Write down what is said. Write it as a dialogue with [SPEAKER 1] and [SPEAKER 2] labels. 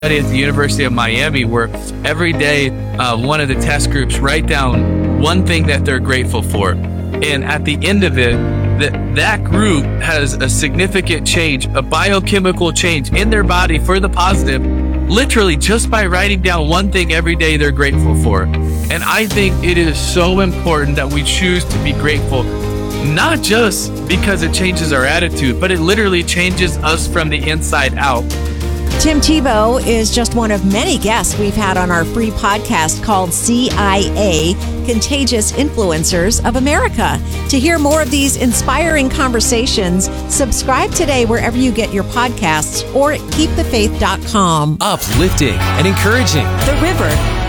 [SPEAKER 1] study at the University of Miami where every day one of the test groups write down one thing that they're grateful for. And at the end of it, that group has a significant change, a biochemical change in their body for the positive, literally just by writing down one thing every day they're grateful for. And I think it is so important that we choose to be grateful, not just because it changes our attitude, but it literally changes us from the inside out.
[SPEAKER 2] Tim Tebow is just one of many guests we've had on our free podcast called CIA, Contagious Influencers of America. To hear more of these inspiring conversations, subscribe today wherever you get your podcasts or keepthefaith.com.
[SPEAKER 3] Uplifting and encouraging.
[SPEAKER 2] The River.